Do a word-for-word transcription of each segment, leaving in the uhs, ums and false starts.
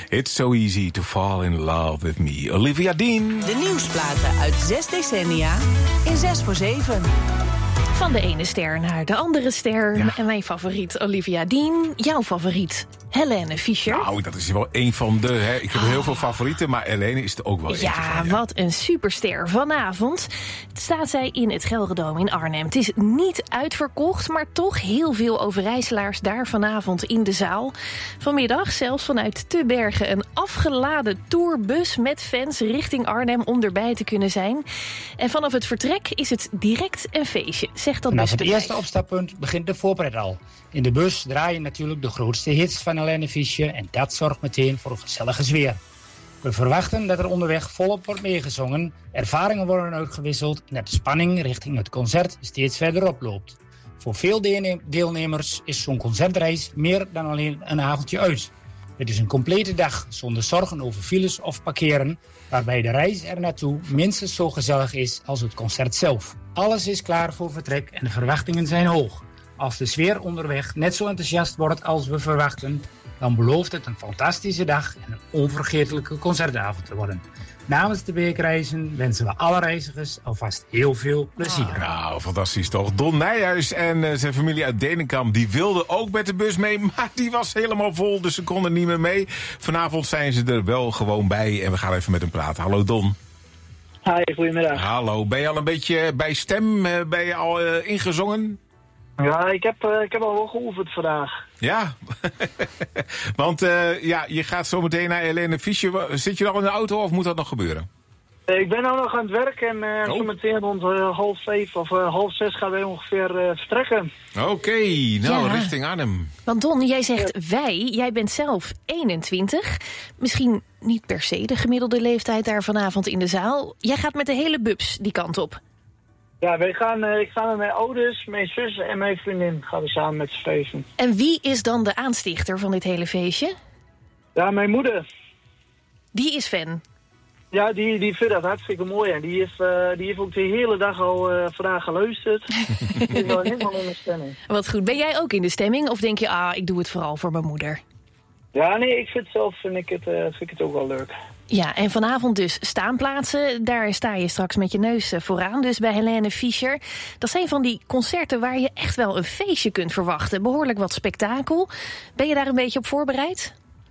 It's so easy to fall in love with me. Olivia Dean. De nieuwsplaten uit zes decennia in zes voor zeven. Van de ene ster naar de andere ster. Ja. En mijn favoriet Olivia Dean. Jouw favoriet Helene Fischer. Nou, dat is wel een van de... Hè. Ik heb heel veel favorieten, maar Helene is er ook wel eentje Ja, van. Ja, wat een superster. Vanavond staat zij in het Gelredome in Arnhem. Het is niet uitverkocht, maar toch heel veel Overijsselaars daar vanavond in de zaal. Vanmiddag zelfs vanuit Tebergen een afgeladen tourbus met fans richting Arnhem om erbij te kunnen zijn. En vanaf het vertrek is het direct een feestje, zegt dat Vanaf het busbedrijf. eerste opstappunt begint de voorpret al. In de bus draaien natuurlijk de grootste hits van Helene Fischer en dat zorgt meteen voor een gezellige sfeer. We verwachten dat er onderweg volop wordt meegezongen, ervaringen worden uitgewisseld en dat de spanning richting het concert steeds verder oploopt. Voor veel deelnemers is zo'n concertreis meer dan alleen een avondje uit. Het is een complete dag zonder zorgen over files of parkeren, waarbij de reis er naartoe minstens zo gezellig is als het concert zelf. Alles is klaar voor vertrek en de verwachtingen zijn hoog. Als de sfeer onderweg net zo enthousiast wordt als we verwachten, dan belooft het een fantastische dag en een onvergetelijke concertavond te worden. Namens de Beekreizen wensen we alle reizigers alvast heel veel plezier. Nou, fantastisch toch. Don Nijhuis en uh, zijn familie uit Denenkamp, die wilden ook met de bus mee, maar die was helemaal vol, dus ze konden niet meer mee. Vanavond zijn ze er wel gewoon bij en we gaan even met hem praten. Hallo Don. Hi, goedemiddag. Hallo, ben je al een beetje bij stem? Ben je al uh, ingezongen? Ja, ik heb, uh, ik heb al wel geoefend vandaag. Ja, want uh, ja, je gaat zo meteen naar Helene Fischer. Zit je al in de auto of moet dat nog gebeuren? Uh, ik ben nou nog aan het werk en uh, oh. zo meteen rond uh, half zeven of uh, half zes gaan wij ongeveer uh, vertrekken. Oké, okay, nou Ja. richting Arnhem. Want Don, jij zegt wij, jij bent zelf eenentwintig. Misschien niet per se de gemiddelde leeftijd daar vanavond in de zaal. Jij gaat met de hele bubs die kant op. Ja, wij gaan, uh, ik ga met mijn ouders, mijn zus en mijn vriendin gaan we samen met z'n feesten. En wie is dan de aanstichter van dit hele feestje? Ja, mijn moeder. Die is fan. Ja, die, die vindt dat hartstikke mooi en die heeft, uh, die heeft ook de hele dag al uh, vandaag geluisterd. Die is wel helemaal in de stemming. Wat goed. Ben jij ook in de stemming of denk je, ah, ik doe het vooral voor mijn moeder? Ja, nee, ik vind zelf vind ik het, uh, vind ik het ook wel leuk. Ja, en vanavond dus staanplaatsen. Daar sta je straks met je neus vooraan, dus bij Helene Fischer. Dat zijn van die concerten waar je echt wel een feestje kunt verwachten. Behoorlijk wat spektakel. Ben je daar een beetje op voorbereid?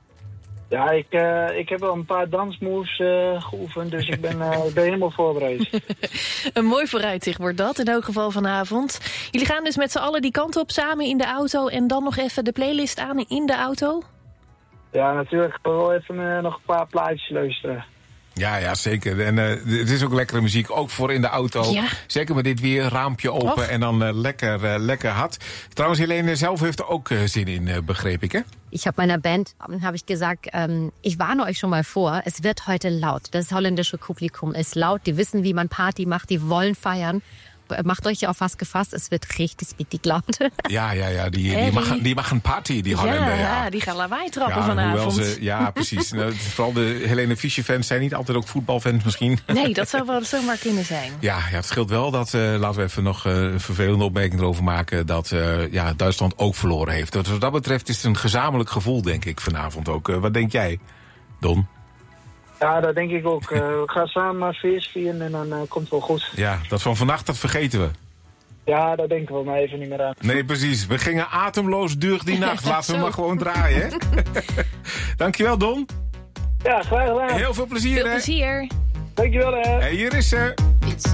Ja, ik, uh, ik heb al een paar dansmoves uh, geoefend, dus ik ben, uh, ben helemaal voorbereid. Een mooi vooruitzicht wordt dat, in elk geval vanavond. Jullie gaan dus met z'n allen die kant op samen in de auto en dan nog even de playlist aan in de auto? Ja, natuurlijk. Ik wil wel even uh, nog een paar plaatjes luisteren. Ja, ja, zeker. En uh, het is ook lekkere muziek, ook voor in de auto. Ja. Zeker met dit weer, raampje open Och. en dan uh, lekker, uh, lekker hard. Trouwens, Helene zelf heeft er ook uh, zin in, uh, begreep ik, hè? Ich habe meiner Band habe ich gesagt, ähm, ich warne euch schon mal vor, es wird heute laut. Das holländische Publikum ist laut, die wissen, wie man Party macht, die wollen feiern. Macht euch auf was gefasst, es wird richtig, richtig laut. Ja, ja, ja, die, die, mag, die mag een party, die Hollander. Ja, Ja, ja, die gaan lawaai trappen ja, vanavond. Ze, ja, precies. Nou, vooral de Helene Fischer-fans zijn niet altijd ook voetbalfans misschien. Nee, dat zou wel zomaar kunnen zijn. Ja, ja, het scheelt wel dat, uh, laten we even nog uh, een vervelende opmerking erover maken, dat uh, ja, Duitsland ook verloren heeft. Dus wat dat betreft is het een gezamenlijk gevoel, denk ik, vanavond ook. Uh, wat denk jij, Don? Ja, dat denk ik ook. Uh, we gaan samen maar feest vieren en dan uh, komt het wel goed. Ja, dat van vannacht, dat vergeten we. Ja, dat denken we maar even niet meer aan. Nee, precies. We gingen ademloos duur die nacht. Laten we maar gewoon draaien, hè? Dankjewel, Don. Ja, graag gedaan. Heel veel plezier, Veel hè? plezier. Dankjewel, hè. En hier is ze.